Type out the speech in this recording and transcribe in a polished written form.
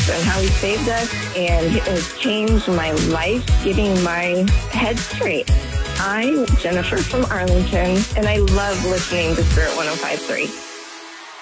Jesus and how he saved us, and it has changed my life, getting my head straight. I'm Jennifer from Arlington, and I love listening to Spirit 105.3.